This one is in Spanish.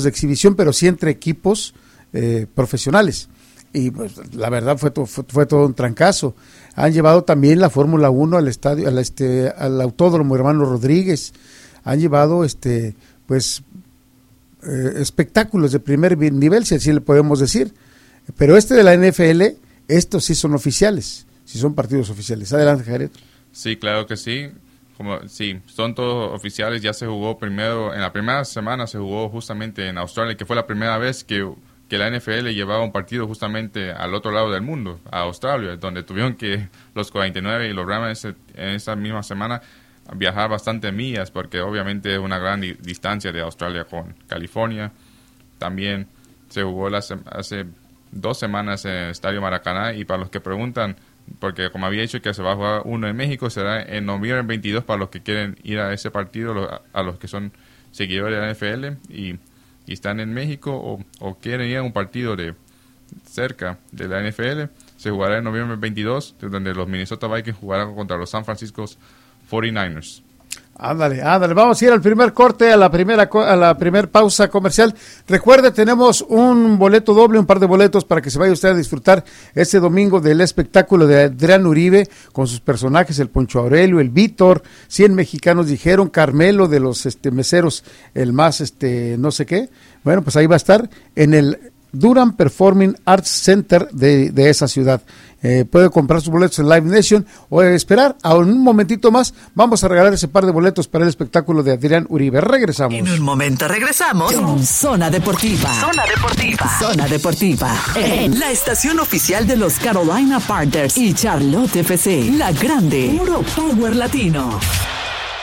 de exhibición, pero sí entre equipos profesionales. Y pues, la verdad fue todo un trancazo. Han llevado también la Fórmula 1 al estadio, al Autódromo Hermano Rodríguez. Han llevado espectáculos de primer nivel, si así le podemos decir. Pero de la NFL, estos sí son oficiales, sí son partidos oficiales. Adelante, Jared. Sí, claro que sí. Sí, son todos oficiales. Ya se jugó en la primera semana se jugó justamente en Australia, que fue la primera vez que la NFL llevaba un partido justamente al otro lado del mundo, a Australia, donde tuvieron que los 49 y los Rams en esa misma semana viajar bastante millas, porque obviamente es una gran distancia de Australia con California. También se jugó hace 2 semanas en el Estadio Maracaná, y para los que preguntan, porque como había dicho que se va a jugar uno en México, será en noviembre 22 para los que quieren ir a ese partido, a los que son seguidores de la NFL y están en México o quieren ir a un partido de cerca de la NFL. Se jugará en noviembre 22, donde los Minnesota Vikings jugarán contra los San Francisco 49ers. Ándale, vamos a ir al primer corte, a la primera pausa comercial. Recuerde, tenemos un boleto doble, un par de boletos para que se vaya usted a disfrutar este domingo del espectáculo de Adrián Uribe con sus personajes, el Poncho Aurelio, el Víctor, 100 mexicanos dijeron, Carmelo de los meseros, el más no sé qué. Bueno, pues ahí va a estar en el Durham Performing Arts Center de esa ciudad. Puede comprar sus boletos en Live Nation o esperar a un momentito más. Vamos a regalar ese par de boletos para el espectáculo de Adrián Uribe. Regresamos. En un momento regresamos con Zona Deportiva. Zona Deportiva. En la estación oficial de los Carolina Panthers y Charlotte FC. La grande. Puro Power Latino.